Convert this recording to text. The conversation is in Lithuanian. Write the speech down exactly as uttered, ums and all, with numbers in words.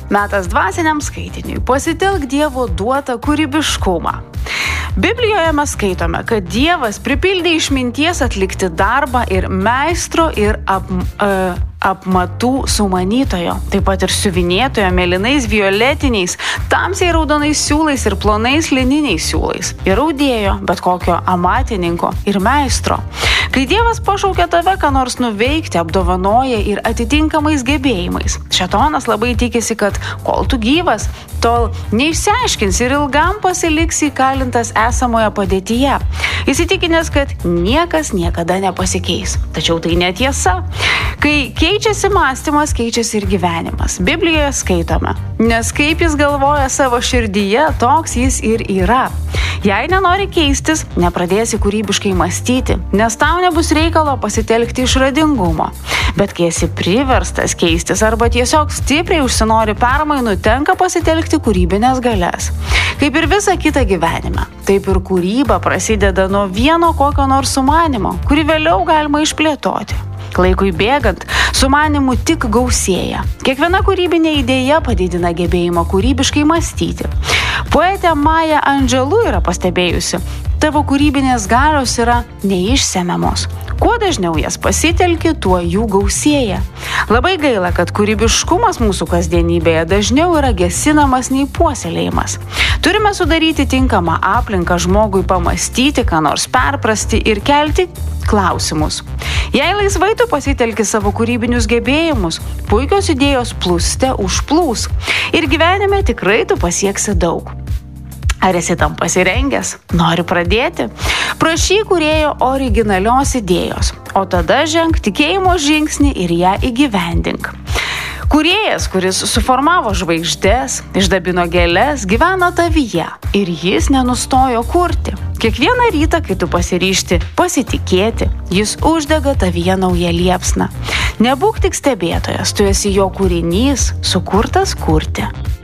Metas dvasiniam skaitiniui. Pasitelk Dievo duotą kūrybiškumą. Biblijoje mes skaitome, kad Dievas pripildė išminties atlikti darbą ir meistro ir ap, uh, apmatų sumanytojo, taip pat ir siuvinėtojo mėlynais violetiniais, tamsiai raudonais siūlais ir plonais lininiais siūlais. Ir audėjo, bet kokio amatininko ir meistro. Kai Dievas pašaukia tave, ką nors nuveikti, apdovanoja ir atitinkamais gebėjimais. Šėtonas labai tikisi, kad kol tu gyvas, tol neišsiaiškins ir ilgam pasiliksi įkalintas esamoje padėtyje. Įsitikinęs, kad niekas niekada nepasikeis. Tačiau tai netiesa. Kai keičiasi mąstymas, keičiasi ir gyvenimas. Biblijoje skaitome, nes kaip jis galvoja savo širdyje, toks jis ir yra. Jei nenori keistis, nepradėsi kūrybiškai mąstyti, nes tau nebus reikalo pasitelkti išradingumo. Bet kai esi priverstas keistis arba tiesiog stipriai užsinori permainų, tenka pasitelkti kūrybinės galias. Kaip ir visa kita gyvenime, taip ir kūryba prasideda nuo vieno kokio nors sumanimo, kurį vėliau galima išplėtoti. Laikui bėgant, sumanimų tik gausėja. Kiekviena kūrybinė idėja padidina gebėjimą kūrybiškai mąstyti. Poetė Maya Angelou yra pastebėjusi, tavo kūrybinės galios yra neišsemiamos. Kuo dažniau jas pasitelki, tuo jų gausėja. Labai gaila, kad kūrybiškumas mūsų kasdienybėje dažniau yra gesinamas nei puoselėjimas. Turime sudaryti tinkamą aplinką žmogui pamastyti, ką nors perprasti ir kelti klausimus. Jei laisvai tu pasitelki savo kūrybinius gebėjimus, puikios idėjos plūste užplūs ir gyvenime tikrai tu pasieksi daug. Ar esi tam pasirengęs? Nori pradėti? Prašyk kūrėjo originalios idėjos, o tada ženk tikėjimo žingsnį ir ją įgyvendink. Kūrėjas, kuris suformavo žvaigždes, išdabino gėles, gyvena tavyje ir jis nenustojo kurti. Kiekvieną rytą, kai tu pasiryžti pasitikėti, jis uždega tavyje naują liepsną. Nebūk tik stebėtojas, tu esi jo kūrinys, sukurtas kurti.